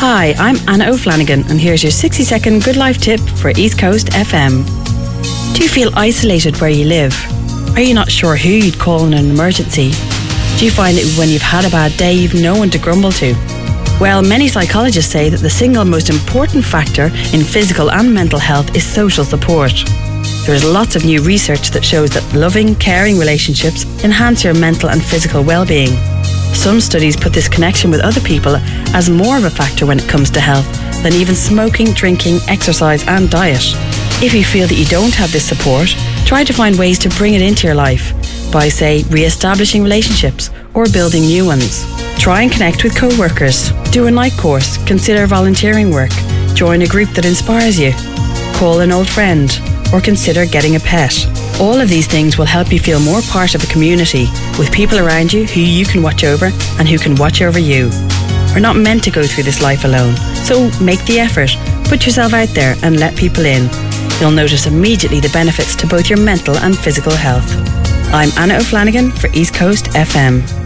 Hi, I'm Anna O'Flanagan, and here's your 60-second Good Life tip for East Coast FM. Do you feel isolated where you live? Are you not sure who you'd call in an emergency? Do you find that when you've had a bad day, you've no one to grumble to? Well, many psychologists say that the single most important factor in physical and mental health is social support. There is lots of new research that shows that loving, caring relationships enhance your mental and physical well-being. Some studies put this connection with other people as more of a factor when it comes to health than even smoking, drinking, exercise and diet. If you feel that you don't have this support, try to find ways to bring it into your life by, say, re-establishing relationships or building new ones. Try and connect with co-workers, do a night course, consider volunteering work, join a group that inspires you, call an old friend, or consider getting a pet. All of these things will help you feel more part of a community with people around you who you can watch over and who can watch over you. We're not meant to go through this life alone, so make the effort, put yourself out there and let people in. You'll notice immediately the benefits to both your mental and physical health. I'm Anna O'Flanagan for East Coast FM.